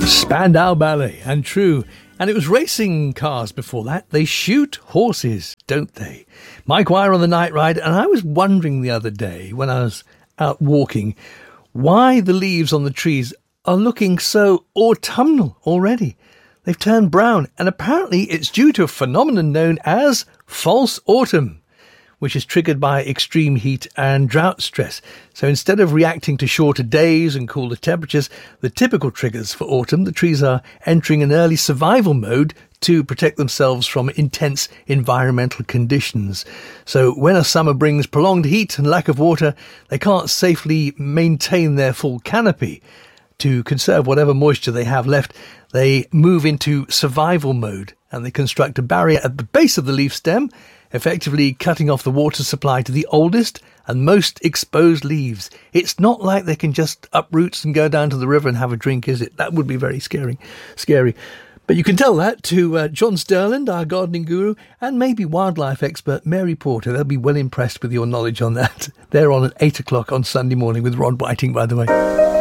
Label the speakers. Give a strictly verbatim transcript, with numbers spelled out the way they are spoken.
Speaker 1: Spandau Ballet, and true. And it was racing cars before that. They shoot horses, don't they? Mike Wire on the Night Ride, and I was wondering the other day when I was out walking why the leaves on the trees are looking so autumnal already. They've turned brown, and apparently it's due to a phenomenon known as false autumn, which is triggered by extreme heat and drought stress. So instead of reacting to shorter days and cooler temperatures, the typical triggers for autumn, the trees are entering an early survival mode to protect themselves from intense environmental conditions. So when a summer brings prolonged heat and lack of water, they can't safely maintain their full canopy. To conserve whatever moisture they have left, they move into survival mode and they construct a barrier at the base of the leaf stem, effectively cutting off the water supply to the oldest and most exposed leaves. It's not like they can just uproot and go down to the river and have a drink, is it? That would be very scary. Scary. But you can tell that to uh, John Sterland, our gardening guru, and maybe wildlife expert Mary Porter. They'll be well impressed with your knowledge on that. They're on at eight o'clock on Sunday morning with Ron Whiting, by the way.